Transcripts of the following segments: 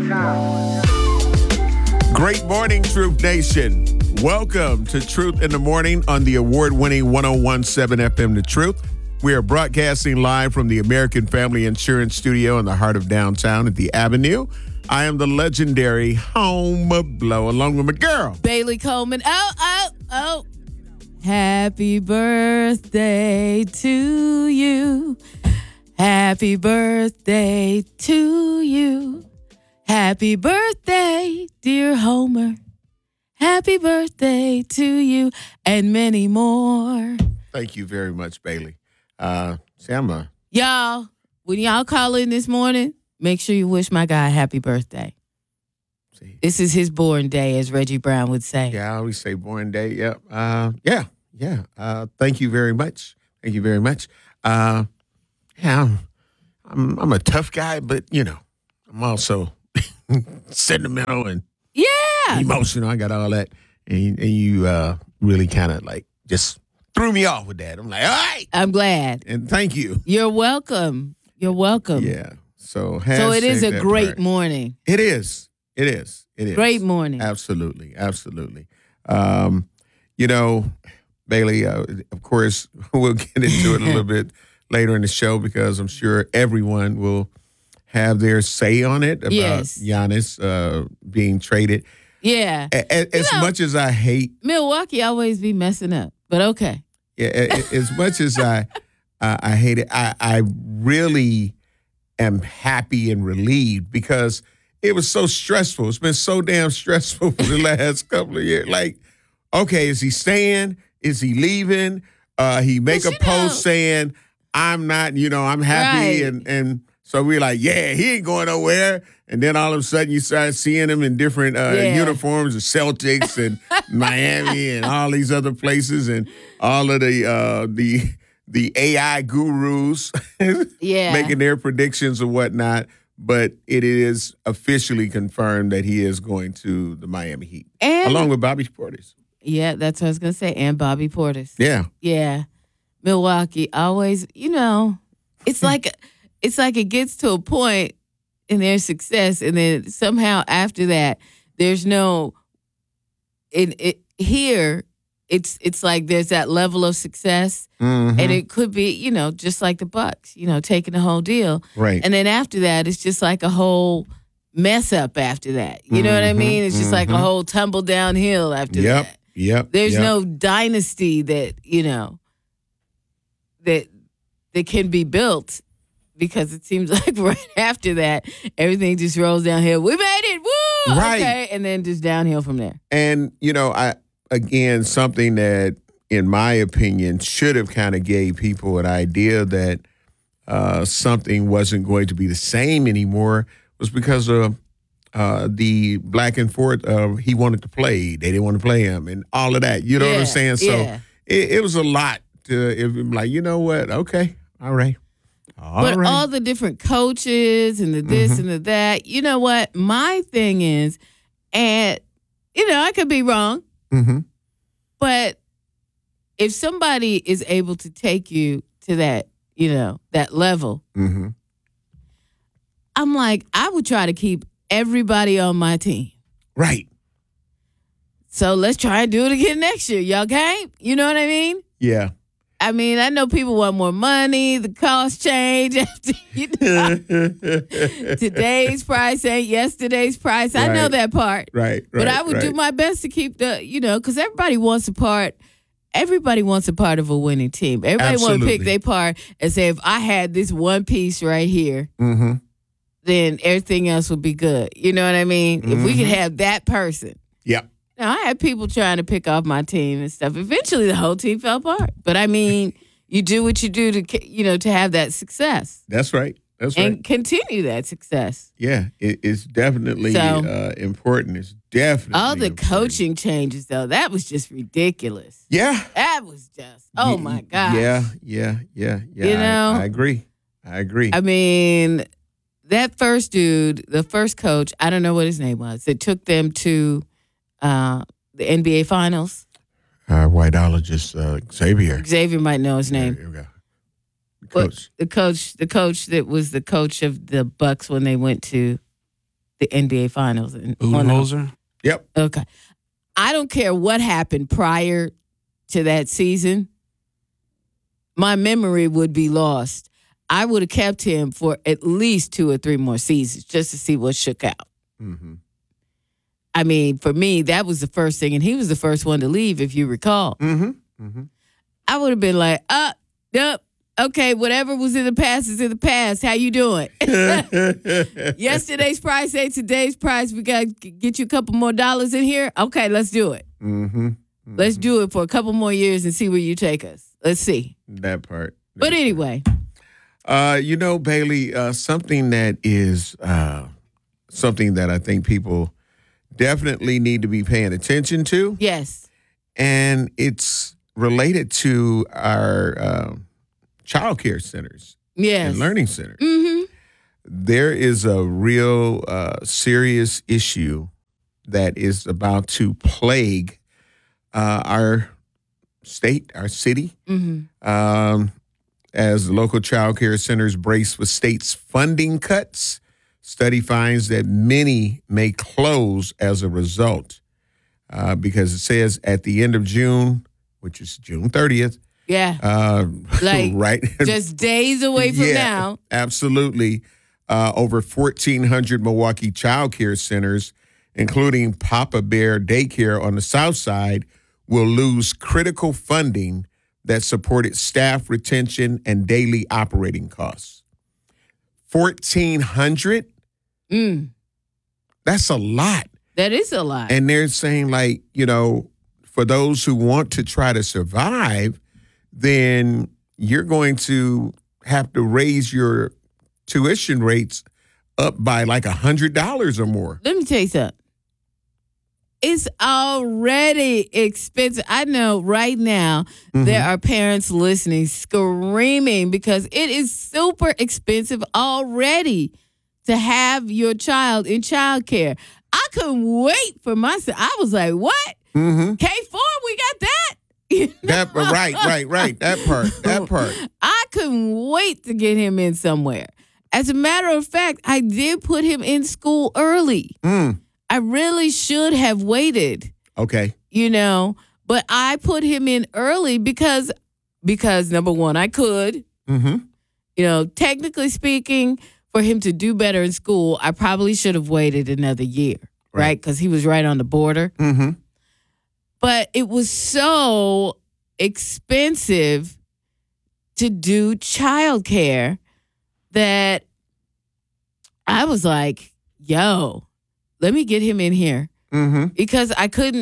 Great morning, Truth Nation. Welcome to Truth in the Morning on the award-winning 101.7 FM The Truth. We are broadcasting live from the American Family Insurance Studio in the heart of downtown at the Avenue. I am the legendary Home Blow, along with my girl, Bailey Coleman. Oh. Happy birthday to you. Happy birthday to you. Happy birthday, dear Homer. Happy birthday to you and many more. Thank you very much, Bailey. Sam, Y'all, when y'all call in this morning, make sure you wish my guy happy birthday. see. This is his born day, as Reggie Brown would say. Yeah, I always say born day. Yep. Yeah. Thank you very much. Thank you very much. I'm a tough guy, but I'm also sentimental and emotional. I got all that, and you really kind of like just threw me off with that. I'm like, all right. I'm glad. And thank you. You're welcome. You're welcome. Yeah. So it is a great morning. It is. Great morning. Absolutely. Bailey, of course, we'll get into it a little bit later in the show because I'm sure everyone will have their say on it about Giannis being traded. Yeah. As much as I hate Milwaukee always be messing up, but okay. Yeah, as much as I hate it, I really am happy and relieved because it was so stressful. It's been so damn stressful for the last couple of years. Like, okay, is he staying? Is he leaving? He make a post saying, I'm not, I'm happy. Right. And so we're like, yeah, he ain't going nowhere. And then all of a sudden you start seeing him in different uniforms of Celtics and Miami and all these other places and all of the AI gurus making their predictions and whatnot. But it is officially confirmed that he is going to the Miami Heat, along with Bobby Portis. Yeah, that's what I was going to say. And Bobby Portis. Yeah. Yeah. Milwaukee always, it's like it gets to a point in their success, and then somehow after that, there's no. Here, it's like there's that level of success, and it could be just like the Bucks, taking the whole deal, right? And then after that, it's just like a whole mess up after that. You know what I mean? It's just like a whole tumble downhill after that. Yep. There's no dynasty that that can be built. Because it seems like right after that, everything just rolls downhill. We made it, woo! Right. Okay, and then just downhill from there. And, something that, in my opinion, should have kind of gave people an idea that something wasn't going to be the same anymore was because of the back and forth he wanted to play. They didn't want to play him and all of that. You know what I'm saying? So it was a lot to like, you know what? Okay, all right. All the different coaches and the this and the that, you know what? My thing is, and, I could be wrong, but if somebody is able to take you to that, that level, I'm like, I would try to keep everybody on my team. Right. So let's try and do it again next year. Y'all game? You know what I mean? Yeah. I mean, I know people want more money. The costs change after today's price ain't yesterday's price. I know that part. Right. But I would do my best to keep because everybody wants a part. Everybody wants a part of a winning team. Everybody want to pick their part and say, if I had this one piece right here, then everything else would be good. You know what I mean? If we could have that person. Yep. Now, I had people trying to pick off my team and stuff. Eventually, the whole team fell apart. But I mean, you do what you do to have that success. That's right. And continue that success. Yeah, it's definitely important. It's definitely all the important. Coaching changes, though. That was just ridiculous. Yeah, that was just my gosh. Yeah. I agree. I mean, that first dude, the first coach, I don't know what his name was. It took them to the NBA Finals. Whiteologist Xavier. Xavier might know his name. Here we go. The coach that was the coach of the Bucks when they went to the NBA Finals. Budenholzer? Yep. Okay. I don't care what happened prior to that season. My memory would be lost. I would have kept him for at least 2 or 3 more seasons just to see what shook out. Mm-hmm. I mean, for me, that was the first thing, and he was the first one to leave, if you recall. Mm-hmm. Mm-hmm. I would have been like, yep, okay, whatever was in the past is in the past. How you doing? Yesterday's price ain't today's price. We got to get you a couple more dollars in here. Okay, let's do it. Mm-hmm. Mm-hmm. Let's do it for a couple more years and see where you take us. Let's see. That part. But anyway. Bailey, something that is something that I think people definitely need to be paying attention to. Yes. And it's related to our child care centers and learning centers. Mm-hmm. There is a real serious issue that is about to plague our state, our city, as the local child care centers brace for state's funding cuts. Study finds that many may close as a result because it says at the end of June, which is June 30th. Yeah. Right. Just days away from now. Absolutely. Over 1,400 Milwaukee child care centers, including Papa Bear Daycare on the south side, will lose critical funding that supported staff retention and daily operating costs. 1,400? That's a lot. That is a lot. And they're saying, for those who want to try to survive, then you're going to have to raise your tuition rates up by like $100 or more. Let me tell you something. It's already expensive. I know right now there are parents listening, screaming because it is super expensive already to have your child in childcare. I couldn't wait for my son. I was like, what? K4, we got that? Right. That part. I couldn't wait to get him in somewhere. As a matter of fact, I did put him in school early. I really should have waited. Okay. But I put him in early because number one, I could. Technically speaking, for him to do better in school, I probably should have waited another year, right? Because he was right on the border. But it was so expensive to do childcare that I was like, yo, let me get him in here. Because I could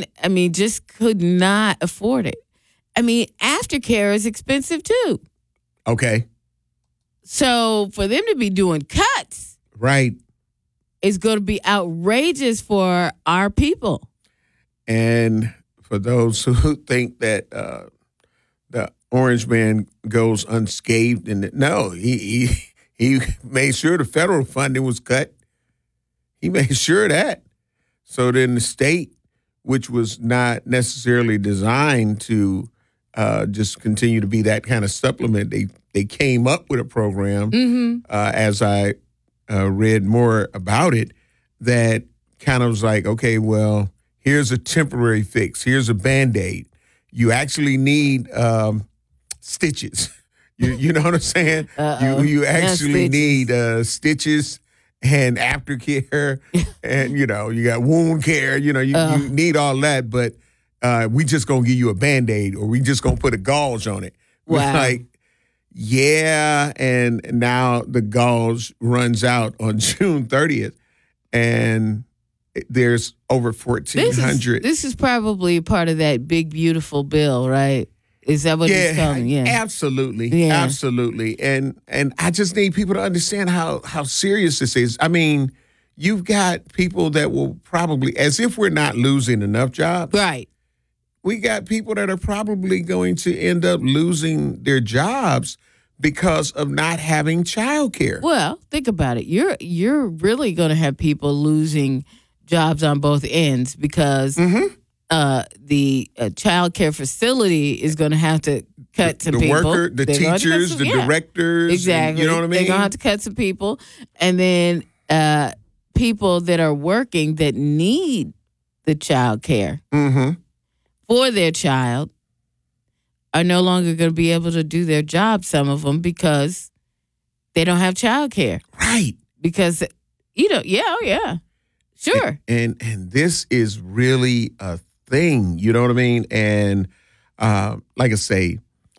not afford it. Aftercare is expensive too. Okay. So for them to be doing cuts, right, is going to be outrageous for our people. And for those who think that the Orange Man goes unscathed, no, he made sure the federal funding was cut. He made sure of that. So then the state, which was not necessarily designed to just continue to be that kind of supplement, they came up with a program, as I read more about it, that kind of was like, okay, well, here's a temporary fix. Here's a Band-Aid. You actually need stitches. You know what I'm saying? You actually need stitches and aftercare, and you got wound care. You need all that, but we just gonna give you a Band-Aid, or we just gonna put a gauze on it. Wow. Like, yeah, and now the gauze runs out on June 30th, and there's over 1,400. This is probably part of that big, beautiful bill, right? Is that what it's called? Yeah, absolutely. Yeah. Absolutely. And I just need people to understand how serious this is. I mean, you've got people that will probably, as if we're not losing enough jobs. Right. We got people that are probably going to end up losing their jobs because of not having childcare. Well, think about it. You're really going to have people losing jobs on both ends because the child care facility is going to have to cut some people. The worker, the teachers, the directors. Exactly. You know what I mean? They're going to have to cut some people. And then people that are working that need the child care for their child are no longer going to be able to do their job, some of them, because they don't have child care. Right. Because, sure. And this is really a thing, you know what I mean? And like I say,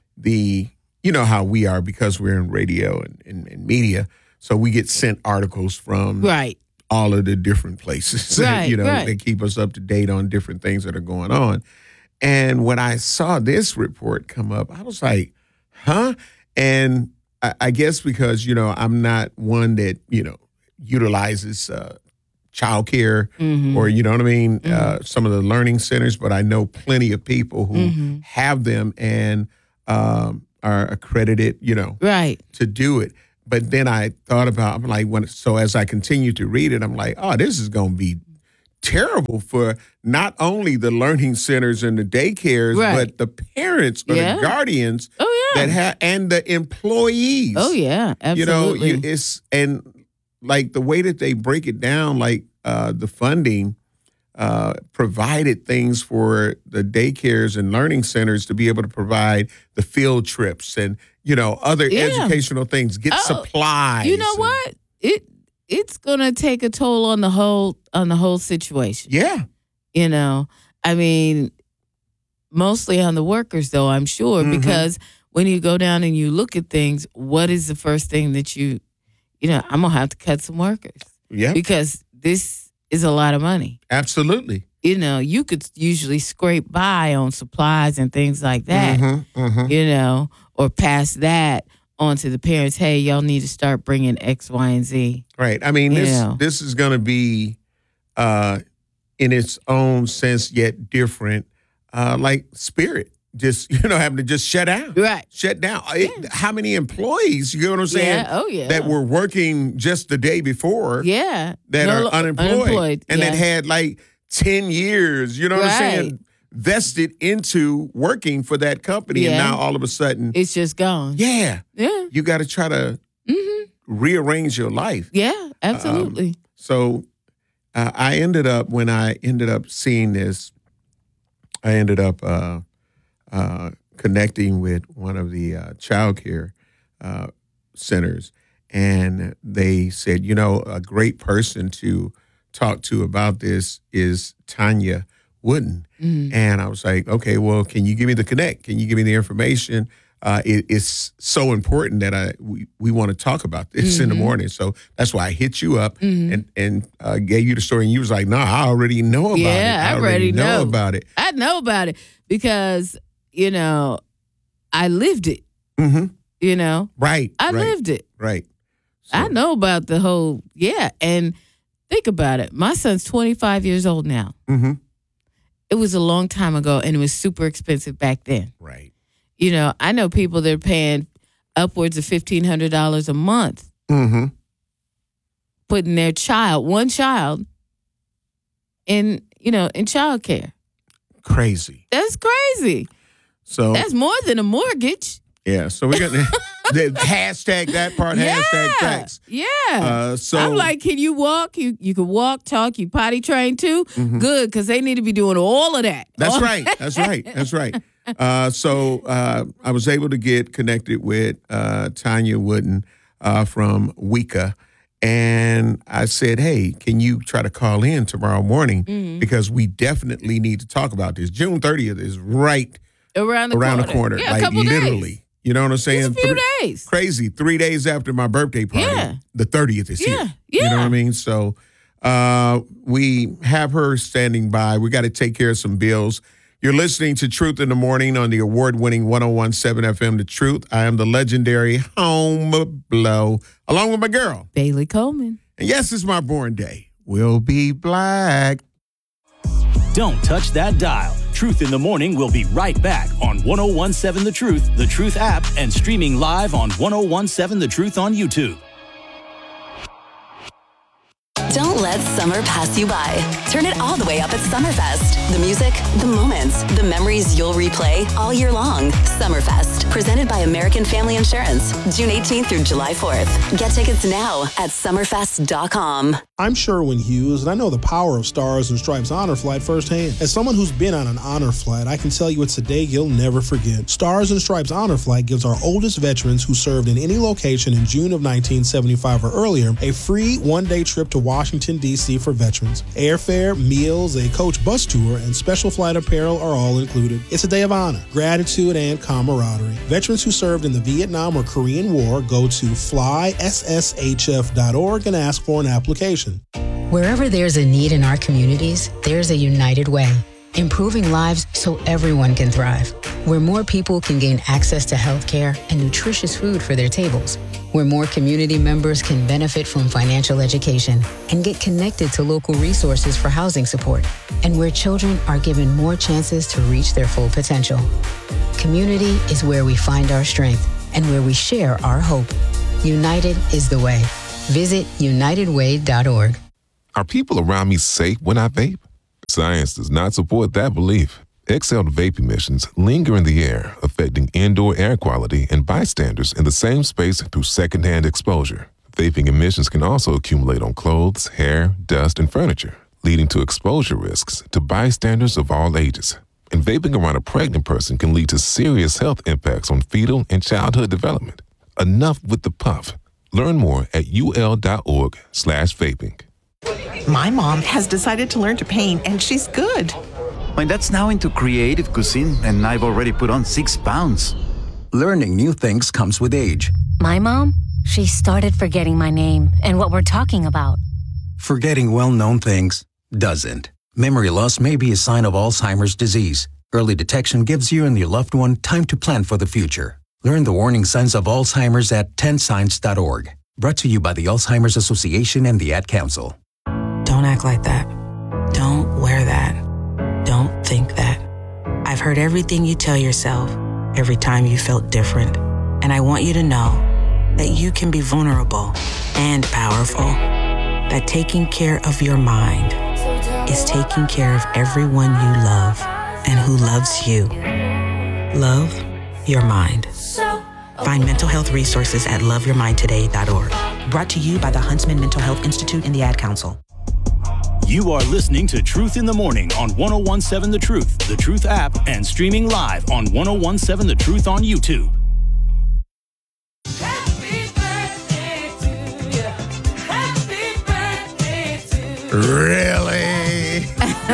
you know how we are because we're in radio and media, so we get sent articles from all of the different places. They keep us up to date on different things that are going on. And when I saw this report come up, I was like, huh? And I guess because, I'm not one that, utilizes childcare or, you know what I mean, some of the learning centers, but I know plenty of people who have them and are accredited, to do it. But then I thought about, I'm like, so as I continue to read it, I'm like, oh, this is going to be terrible for not only the learning centers and the daycares, but the parents or the guardians that have, and the employees. Oh yeah, absolutely. And like the way that they break it down, like the funding provided things for the daycares and learning centers to be able to provide the field trips and other educational things, get supplies. You know what? It's gonna take a toll on the whole situation. Yeah. I mean, mostly on the workers, though, I'm sure, because when you go down and you look at things, what is the first thing that I'm gonna have to cut some workers. Yeah. Because this is a lot of money. Absolutely. You could usually scrape by on supplies and things like that, or pass that on to the parents. Hey, y'all need to start bringing X, Y, and Z. Right. I mean, this is going to be, in its own sense, yet different, like Spirit. Just, having to just shut down. Right. Shut down. Yeah. How many employees, you know what I'm saying? Yeah. Oh, yeah. That were working just the day before. Yeah. That are unemployed. And that had like 10 years, you know what I'm saying? Vested into working for that company. And now all of a sudden. It's just gone. Yeah. Yeah. You got to try to rearrange your life. Yeah, absolutely. So I ended up, when I ended up seeing this, I ended up connecting with one of the childcare centers, and they said, a great person to talk to about this is Tanya Wooden. And I was like, okay, well, can you give me the connect? Can you give me the information? It's so important that we want to talk about this in the morning. So that's why I hit you up and gave you the story. And you was like, no, I already know about it. I already know about it. I know about it because, I lived it. Right. I lived it. Right. So. I know about the whole, and think about it. My son's 25 years old now. It was a long time ago, and it was super expensive back then. Right. I know people that are paying upwards of $1,500 a month, putting their one child, in child care. Crazy. That's crazy. So that's more than a mortgage. Yeah. So we're gonna hashtag that part. Hashtag facts. Yeah. So I'm like, can you walk? You can walk, talk. You potty train too. Good, because they need to be doing all of that. That's right. That's right. That's right. So I was able to get connected with Tanya Wooden from WICA. And I said, hey, can you try to call in tomorrow morning? Because we definitely need to talk about this. June 30th is right around the corner. Yeah, like a couple literally. Days. You know what I'm saying? Just a few days. Crazy. 3 days after my birthday party. Yeah. The 30th is here. Yeah. You know what I mean? So we have her standing by. We got to take care of some bills. You're listening to Truth in the Morning on the award-winning 101.7 FM The Truth. I am the legendary Home Blow, along with my girl, Bailey Coleman. And yes, it's my born day. We'll be black. Don't touch that dial. Truth in the Morning will be right back on 101.7 The Truth app, and streaming live on 101.7 The Truth on YouTube. Don't let summer pass you by. Turn it all the way up at Summerfest. The music, the moments, the memories you'll replay all year long. Summerfest, presented by American Family Insurance. June 18th through July 4th. Get tickets now at summerfest.com. I'm Sherwin Hughes, and I know the power of Stars and Stripes Honor Flight firsthand. As someone who's been on an honor flight, I can tell you it's a day you'll never forget. Stars and Stripes Honor Flight gives our oldest veterans who served in any location in June of 1975 or earlier a free one-day trip to Washington, D.C. for veterans. Airfare, meals, a coach bus tour, and special flight apparel are all included. It's a day of honor, gratitude, and camaraderie. Veterans who served in the Vietnam or Korean War go to flysshf.org and ask for an application. Wherever there's a need in our communities, there's a United Way. Improving lives so everyone can thrive. Where more people can gain access to health care and nutritious food for their tables. Where more community members can benefit from financial education and get connected to local resources for housing support. And where children are given more chances to reach their full potential. Community is where we find our strength and where we share our hope. United is the way. Visit unitedway.org. Are people around me safe when I vape? Science does not support that belief. Exhaled vape emissions linger in the air, affecting indoor air quality and bystanders in the same space through secondhand exposure. Vaping emissions can also accumulate on clothes, hair, dust, and furniture, leading to exposure risks to bystanders of all ages. And vaping around a pregnant person can lead to serious health impacts on fetal and childhood development. Enough with the puff. Learn more at ul.org/vaping. My mom has decided to learn to paint, and she's good. My dad's now into creative cuisine, and I've already put on 6 pounds. Learning new things comes with age. My mom, she started forgetting my name and what we're talking about. Forgetting well-known things doesn't. Memory loss may be a sign of Alzheimer's disease. Early detection gives you and your loved one time to plan for the future. Learn the warning signs of Alzheimer's at 10signs.org. Brought to you by the Alzheimer's Association and the Ad Council. Don't act like that. Don't wear that. Don't think that. I've heard everything you tell yourself every time you felt different. And I want you to know that you can be vulnerable and powerful. That taking care of your mind is taking care of everyone you love and who loves you. Love your mind. Find mental health resources at loveyourmindtoday.org. Brought to you by the Huntsman Mental Health Institute and the Ad Council. You are listening to Truth in the Morning on 1017 The Truth, The Truth app, and streaming live on 1017 The Truth on YouTube. Happy birthday to you. Happy birthday to you. Really?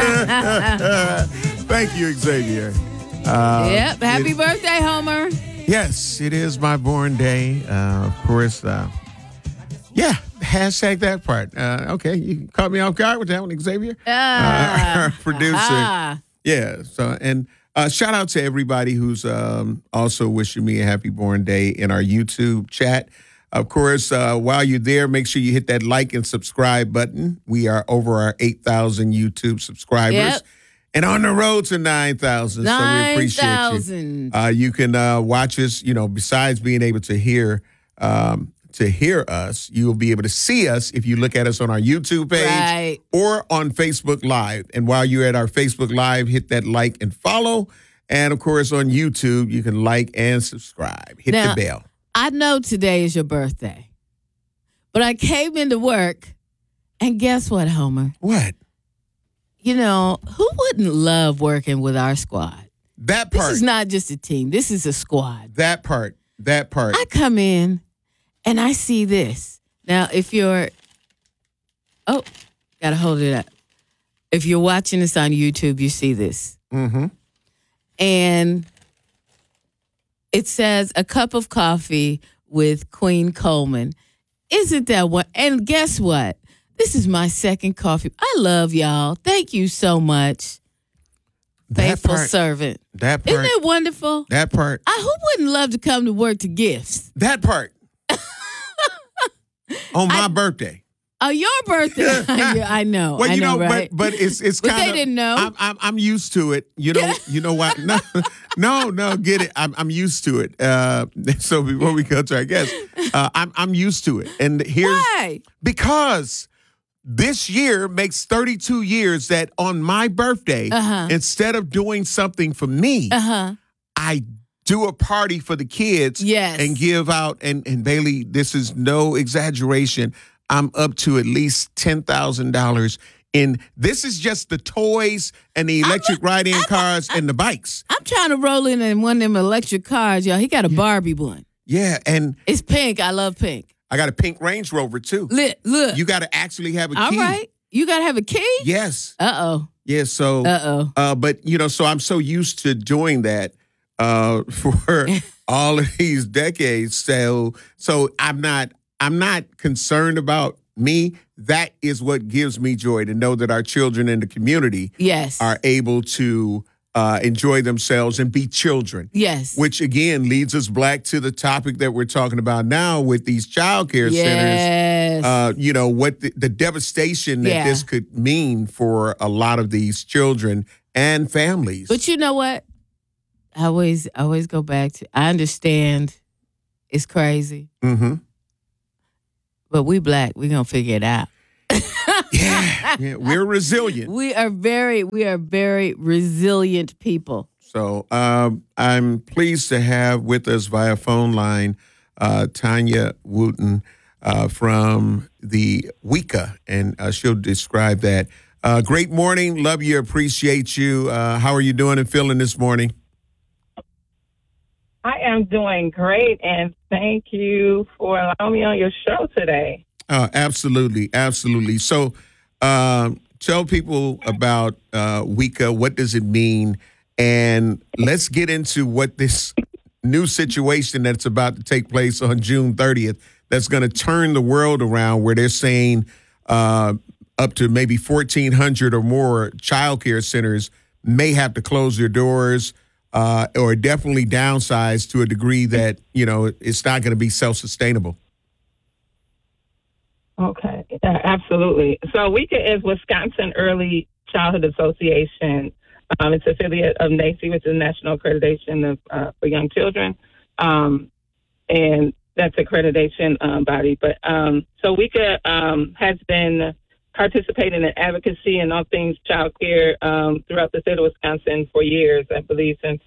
Thank you, Xavier. Yep. Happy birthday, Homer. Yes, it is my born day. Of course, yeah, hashtag that part. Okay, you caught me off guard with that one, Xavier. Our producer. Yeah, so, and shout out to everybody who's also wishing me a happy born day in our YouTube chat. Of course, while you're there, make sure you hit that like and subscribe button. We are over our 8,000 YouTube subscribers. Yep. And on the road to 9,000, so we appreciate you. You can watch us, besides being able to hear us, you will be able to see us if you look at us on our YouTube page or on Facebook Live. And while you're at our Facebook Live, hit that like and follow. And, of course, on YouTube, you can like and subscribe. Hit the bell. I know today is your birthday, but I came into work, and guess what, Homer? What? Who wouldn't love working with our squad? That part. This is not just a team. This is a squad. That part. I come in, and I see this. Now, if you're... Oh, got to hold it up. If you're watching this on YouTube, you see this. Mm-hmm. And it says, a cup of coffee with Queen Coleman. Isn't that what? And guess what? This is my second coffee. I love y'all. Thank you so much. Faithful servant. That part. Isn't it wonderful? That part. Who wouldn't love to come to work to gifts? That part. On my birthday. Oh, your birthday. I know. Well, right? but it's kind of. They didn't know. I'm used to it. You know what? No, get it. I'm used to it. So before we go to our guest, I'm used to it. And here's why? Because this year makes 32 years that on my birthday, instead of doing something for me, I do a party for the kids and give out. And Bailey, this is no exaggeration. I'm up to at least $10,000 in. This is just the toys and the electric ride-in cars and the bikes. I'm trying to roll in one of them electric cars, y'all. He got a Barbie one. Yeah, and it's pink. I love pink. I got a pink Range Rover too. Look. You got to actually have a key. All right. You got to have a key? Yes. Uh-oh. Yeah, so. But, so I'm so used to doing that for all of these decades. So I'm not concerned about me. That is what gives me joy, to know that our children in the community are able to enjoy themselves and be children. Yes. Which, again, leads us back to the topic that we're talking about now with these child care centers. What the devastation that this could mean for a lot of these children and families. But you know what? I always go back to, I understand it's crazy. Mm-hmm. But we Black, we're going to figure it out. Yeah, we're resilient. We are very resilient people. So I'm pleased to have with us via phone line Tanya Wooten from the WICA, and she'll describe that. Great morning. Love you. Appreciate you. How are you doing and feeling this morning? I am doing great, and thank you for allowing me on your show today. Absolutely. Absolutely. So tell people about WICA. What does it mean? And let's get into what this new situation that's about to take place on June 30th that's going to turn the world around, where they're saying up to maybe 1,400 or more child care centers may have to close their doors or definitely downsize to a degree that, it's not going to be self-sustainable. Okay, absolutely. So WICA is Wisconsin Early Childhood Association. It's an affiliate of NAEYC, which is National Accreditation for Young Children. And that's accreditation body. But so WICA has been participating in advocacy and all things child care throughout the state of Wisconsin for years, I believe, since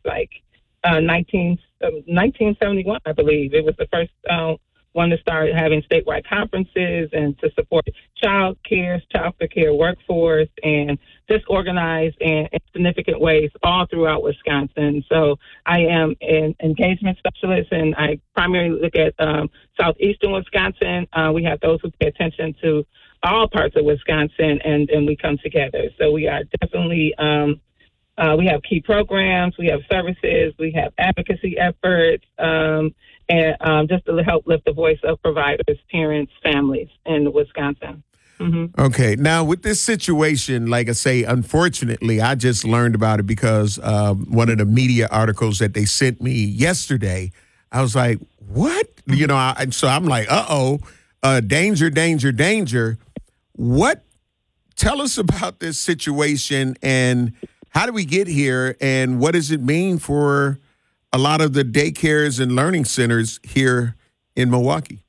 1971, I believe. It was the first one to start having statewide conferences and to support child care workforce, and just organized in significant ways all throughout Wisconsin. So I am an engagement specialist, and I primarily look at southeastern Wisconsin. We have those who pay attention to all parts of Wisconsin, and we come together. So we are definitely, we have key programs, we have services, we have advocacy efforts, and just to help lift the voice of providers, parents, families in Wisconsin. Mm-hmm. Okay. Now, with this situation, like I say, unfortunately, I just learned about it because one of the media articles that they sent me yesterday, I was like, what? So I'm like, danger, danger, danger. Tell us about this situation, and how do we get here, and what does it mean for a lot of the daycares and learning centers here in Milwaukee?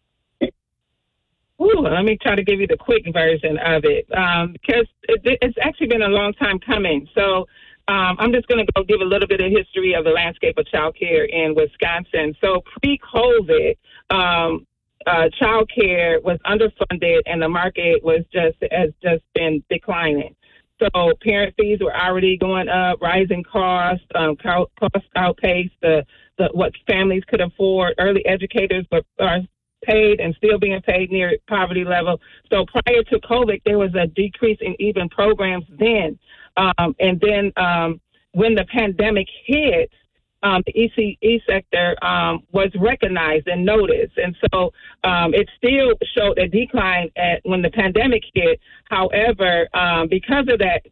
Let me try to give you the quick version of it, because it's actually been a long time coming. So I'm just going to go give a little bit of history of the landscape of child care in Wisconsin. So pre-COVID, child care was underfunded, and the market has just been declining. So parent fees were already going up, rising costs, costs outpaced what families could afford. Early educators are paid and still being paid near poverty level. So prior to COVID, there was a decrease in even programs then. And then when the pandemic hit, the ECE sector was recognized and noticed. And so it still showed a decline when the pandemic hit. However, because of that,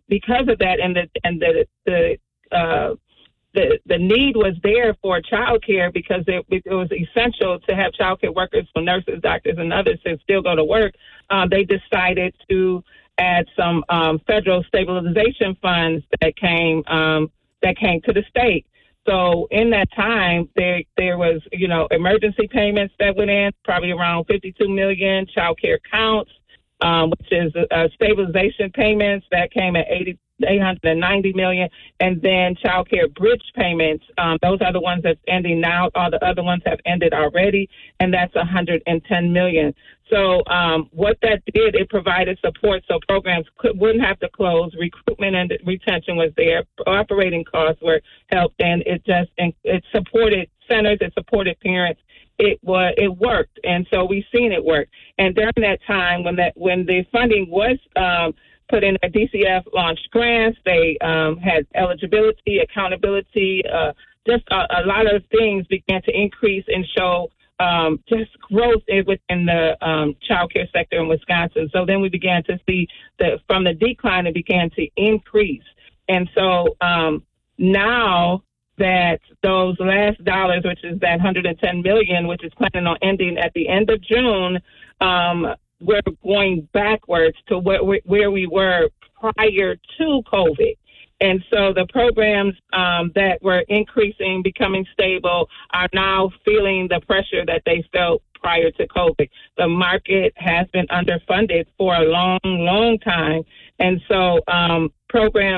the need was there for childcare, because it was essential to have childcare workers, so nurses, doctors, and others to still go to work. They decided to add some federal stabilization funds that came to the state. So in that time, there was, emergency payments that went in, probably around $52 million, child care counts, which is stabilization payments that came at $890 million, and then child care bridge payments. Those are the ones that's ending now. All the other ones have ended already, and that's $110 million. So what that did, it provided support so programs wouldn't have to close. Recruitment and retention was there. Operating costs were helped, and it supported centers, it supported parents. It worked, and so we've seen it work. And during that time, when the funding was put in, DCF launched grants. They had eligibility, accountability, just a lot of things began to increase and show just growth within the child care sector in Wisconsin. So then we began to see that from the decline, it began to increase. And so now that those last dollars, which is that $110 million, which is planning on ending at the end of June, we're going backwards to where we were prior to COVID. And so the programs that were increasing, becoming stable, are now feeling the pressure that they felt prior to COVID. The market has been underfunded for a long, long time. And so programs